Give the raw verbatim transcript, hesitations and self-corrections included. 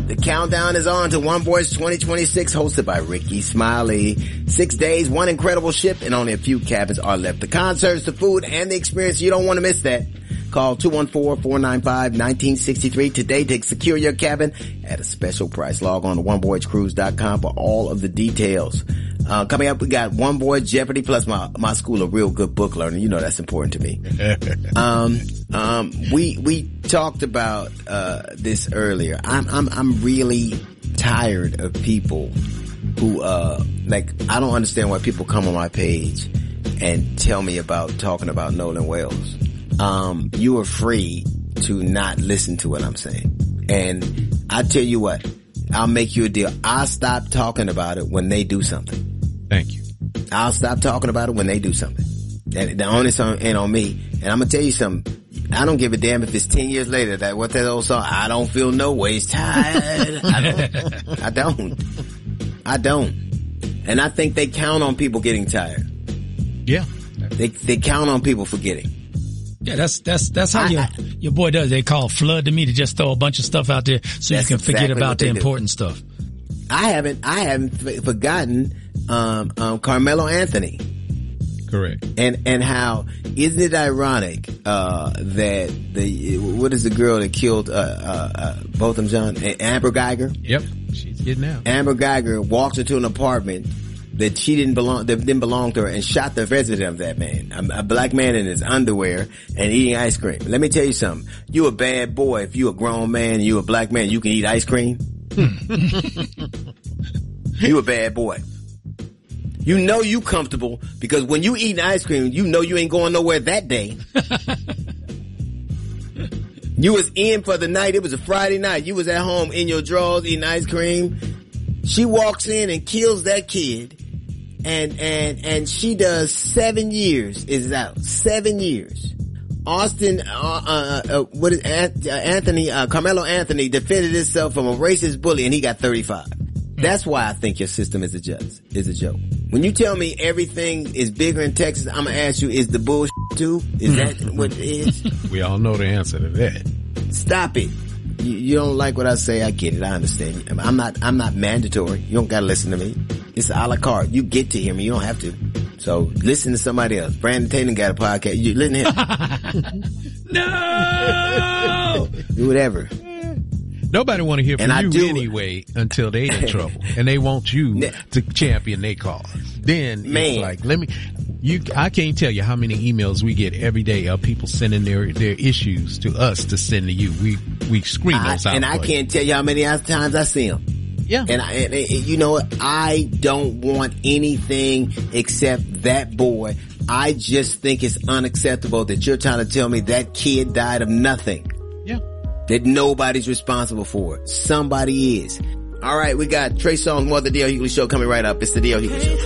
The countdown is on to One Voice twenty twenty-six, hosted by Ricky Smiley. Six days, one incredible ship, and only a few cabins are left. The concerts, the food, and the experience, you don't want to miss that. Call two one four, four nine five, one nine six three today to secure your cabin at a special price. Log on to one voyage cruise dot com for all of the details. Uh, coming up, we got One Voyage Jeopardy plus my, my school of real good book learning. You know that's important to me. um, um, we, we talked about, uh, this earlier. I'm, I'm, I'm really tired of people who, uh, like, I don't understand why people come on my page and tell me about talking about Nolan Wells. Um, you are free to not listen to what I'm saying. And I tell you what, I'll make you a deal. I'll stop talking about it when they do something. Thank you. I'll stop talking about it when they do something. And the onus ain't on me. And I'm gonna tell you something. I don't give a damn if it's ten years later that what that old song, I don't feel no ways tired. I don't. I don't. I don't. And I think they count on people getting tired. Yeah. They, they count on people forgetting. Yeah, that's, that's, that's how I, your, I, your boy does. They call flood to me to just throw a bunch of stuff out there so you can forget exactly about the do. important stuff. I haven't, I haven't f- forgotten, um, um, Carmelo Anthony. Correct. And, and how, isn't it ironic, uh, that the, what is the girl that killed, uh, uh, uh both of them, John? Amber Geiger? Yep. She's getting out. Amber Geiger walked into an apartment that she didn't belong, that didn't belong to her, and shot the resident of that man. A, a black man in his underwear and eating ice cream. Let me tell you something. You a bad boy if you a grown man and you a black man, you can eat ice cream. You a bad boy. You know you comfortable because when you eating ice cream, you know you ain't going nowhere that day. You was in for the night. It was a Friday night. You was at home in your drawers eating ice cream. She walks in and kills that kid. And, and, and she does seven years is out. Seven years. Austin, uh, uh, uh what is, Anthony, uh, Carmelo Anthony defended himself from a racist bully and he got thirty-five. That's why I think your system is a joke, is a joke. When you tell me everything is bigger in Texas, I'm gonna ask you, is the bullshit too? Is that what it is? We all know the answer to that. Stop it. You, you don't like what I say, I get it, I understand. I'm not, I'm not mandatory. You don't gotta listen to me. It's a la carte. You get to hear me, you don't have to. So listen to somebody else. Brandon Tatum got a podcast. You listen to him. No! Do whatever. Nobody want to hear from and you do, anyway until they in trouble. And they want you to champion their cause. Then Man. It's like, let me, you, I can't tell you how many emails we get every day of people sending their, their issues to us to send to you. We, we screen those I, out. And I you. can't tell you how many times I see them. Yeah. And, I, and, and you know what? I don't want anything except that boy. I just think it's unacceptable that you're trying to tell me that kid died of nothing. Yeah. That nobody's responsible for it. Somebody is. All right, we got Trey Songz, more of the D L Hughley Show coming right up. It's the D L Hughley Show.